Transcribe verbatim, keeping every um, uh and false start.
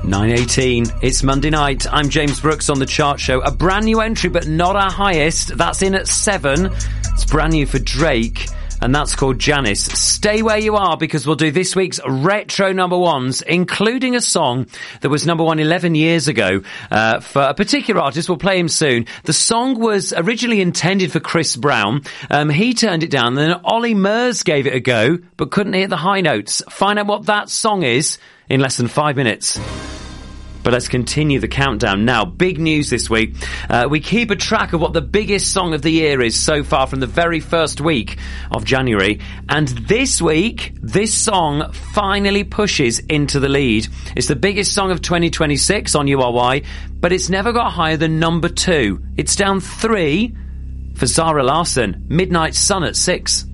nine eighteen, it's Monday night. I'm James Brooks on The Chart Show. A brand new entry, but not our highest. That's in at seven. It's brand new for Drake, and that's called Janice. Stay where you are, because we'll do this week's retro number ones, including a song that was number one eleven years ago uh, for a particular artist. We'll play him soon. The song was originally intended for Chris Brown. Um, he turned it down, and then Ollie Murs gave it a go, but couldn't hit the high notes. Find out what that song is in less than five minutes. But let's continue the countdown now. Big news this week. Uh, we keep a track of what the biggest song of the year is so far from the very first week of January. And this week, this song finally pushes into the lead. It's the biggest song of twenty twenty-six on U R Y, but it's never got higher than number two. It's down three for Zara Larsson. Midnight Sun at six.